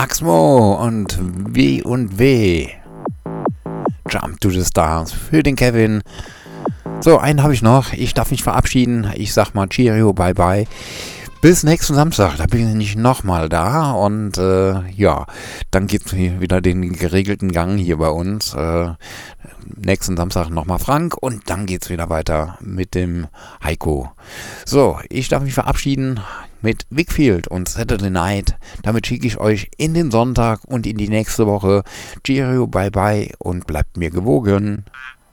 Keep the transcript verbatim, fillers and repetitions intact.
Max Mo und W und W. Jump to the Stars für den Kevin. So, einen habe ich noch. Ich darf mich verabschieden. Ich sag mal Cheerio, bye bye. Bis nächsten Samstag, da bin ich nochmal da und äh, ja, dann gibt es wieder den geregelten Gang hier bei uns. Äh, nächsten Samstag nochmal Frank und dann geht es wieder weiter mit dem Heiko. So, ich darf mich verabschieden mit Wickfield und Saturday Night. Damit schicke ich euch in den Sonntag und in die nächste Woche. Cheerio, bye bye und bleibt mir gewogen.